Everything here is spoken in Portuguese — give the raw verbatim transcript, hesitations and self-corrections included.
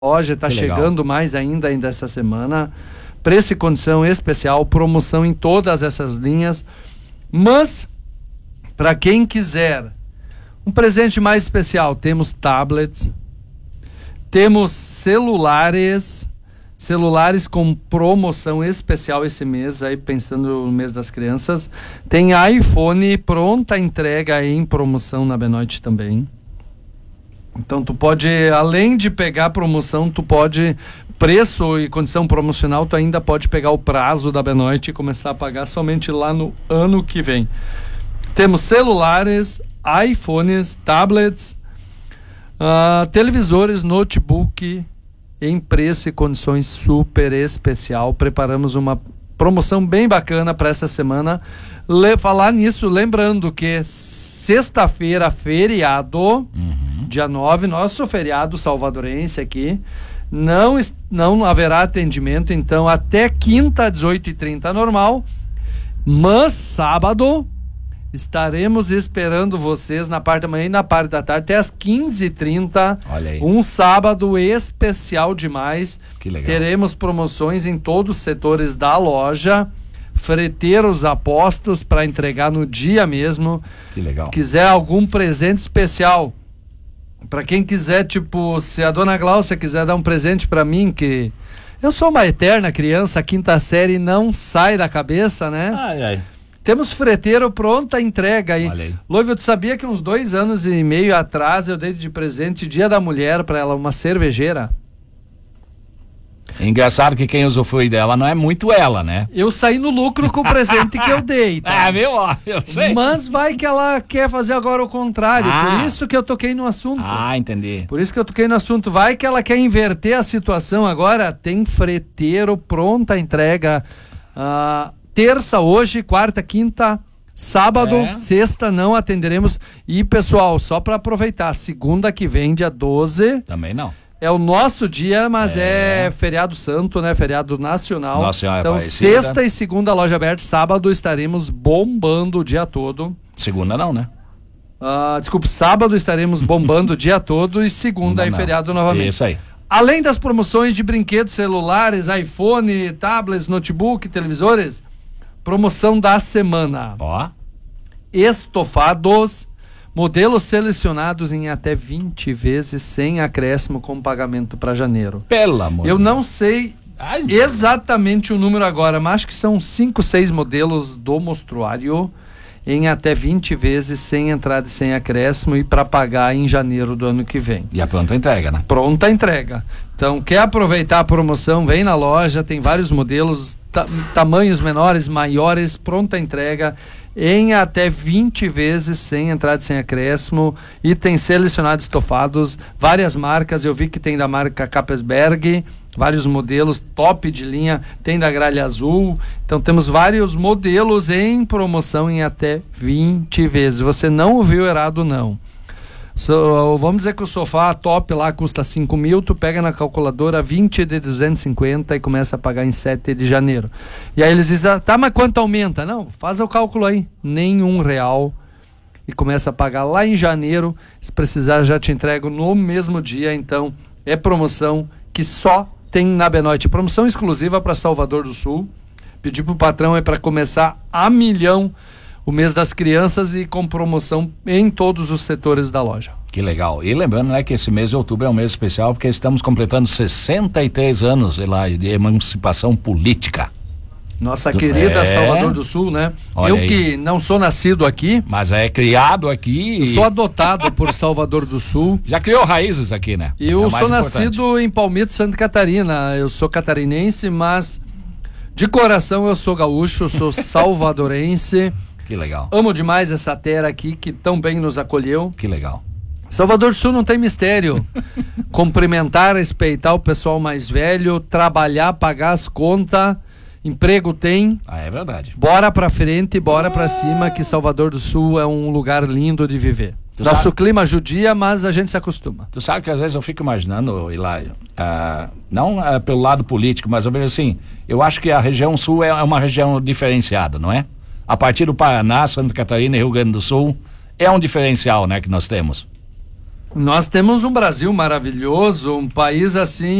loja, está chegando mais ainda, ainda essa semana. Preço e condição especial, promoção em todas essas linhas. Mas, para quem quiser um presente mais especial, temos tablets, temos celulares, celulares com promoção especial esse mês, aí pensando no mês das crianças. Tem iPhone pronta entrega em promoção na Benoit também. Então tu pode, além de pegar promoção, tu pode, preço e condição promocional, tu ainda pode pegar o prazo da Benoit e começar a pagar somente lá no ano que vem. Temos celulares, iPhones, tablets, uh, televisores, notebook em preço e condições super especial. Preparamos uma promoção bem bacana para essa semana. Le- falar nisso, lembrando que sexta-feira, feriado, uhum. dia nove, nosso feriado salvadorense aqui, não, não haverá atendimento, então até quinta, dezoito e trinta normal, mas sábado estaremos esperando vocês na parte da manhã e na parte da tarde, até às quinze e trinta. Olha aí. Um sábado especial demais. Que legal. Teremos promoções em todos os setores da loja, freteiros apostos para entregar no dia mesmo. Que legal. Quiser algum presente especial, para quem quiser, tipo, se a dona Gláucia quiser dar um presente para mim, que eu sou uma eterna criança, a quinta série não sai da cabeça, né? Ai, ai. Temos freteiro pronta entrega aí. Olha aí. Loiva, tu sabia que uns dois anos e meio atrás eu dei de presente Dia da Mulher para ela uma cervejeira? Engraçado que quem usufrui dela não é muito ela, né? Eu saí no lucro com o presente que eu dei, tá? Ah, viu? Ó, eu sei. Mas vai que ela quer fazer agora o contrário, Ah. por isso que eu toquei no assunto. Ah, entendi. Por isso que eu toquei no assunto. Vai que ela quer inverter a situação agora. Tem freteiro, pronta entrega. Ah, terça hoje, quarta, quinta, sábado, É. sexta não atenderemos. E pessoal, só para aproveitar, segunda que vem, dia doze, Também não. é o nosso dia, mas é, É. feriado santo, né? Feriado nacional. Nossa Senhora então Aparecida. sexta e segunda loja aberta, sábado estaremos bombando o dia todo. Segunda não, né? Ah, desculpe, sábado estaremos bombando o dia todo e segunda Não, aí não. feriado novamente. Isso aí. Além das promoções de brinquedos celulares, iPhone, tablets, notebook, televisores, promoção da semana. Ó. Estofados, modelos selecionados em até vinte vezes sem acréscimo com pagamento para janeiro. Pelo amor. Eu não sei Ai, exatamente o número agora, mas acho que são cinco, seis modelos do mostruário em até vinte vezes sem entrada e sem acréscimo e para pagar em janeiro do ano que vem. E a pronta entrega, né? Pronta entrega. Então, quer aproveitar a promoção, vem na loja, tem vários modelos, ta- tamanhos menores, maiores, pronta entrega em até vinte vezes sem entrada e sem acréscimo, itens selecionados estofados, várias marcas, eu vi que tem da marca Capesberg, vários modelos top de linha, tem da Gralha Azul, então temos vários modelos em promoção em até vinte vezes. Você não ouviu errado, não. So, vamos dizer que o sofá top lá custa cinco mil, tu pega na calculadora vinte de duzentos e cinquenta e começa a pagar em sete de janeiro. E aí eles dizem, tá, mas quanto aumenta? Não, faz o cálculo aí, nenhum real. E começa a pagar lá em janeiro, se precisar já te entrego no mesmo dia, então é promoção que só tem na Benoit, promoção exclusiva para Salvador do Sul. Pedir pro patrão é para começar a milhão o mês das crianças e com promoção em todos os setores da loja. Que legal. E lembrando, né, que esse mês de outubro é um mês especial porque estamos completando sessenta e três anos lá, de emancipação política. Nossa querida É. Salvador do Sul, né? Olha Eu aí. que não sou nascido aqui, Mas é criado aqui. eu e sou adotado por Salvador do Sul. já criou raízes aqui, né? Eu É o mais sou importante. nascido em Palmito, Santa Catarina. Eu sou catarinense, mas de coração eu sou gaúcho, eu sou salvadorense. Que legal. Amo demais essa terra aqui que tão bem nos acolheu. Que legal. Salvador do Sul não tem mistério. Cumprimentar, respeitar o pessoal mais velho, trabalhar, pagar as contas, emprego tem. Ah, é verdade. Bora pra frente, bora pra cima, que Salvador do Sul é um lugar lindo de viver. Tu Nosso sabe- clima judia, mas a gente se acostuma. Tu sabe que às vezes eu fico imaginando, Hilário, ah, não ah, pelo lado político, mas eu vejo assim, eu acho que a região sul é uma região diferenciada, não é? A partir do Paraná, Santa Catarina e Rio Grande do Sul, é um diferencial, né, que nós temos. Nós temos um Brasil maravilhoso, um país assim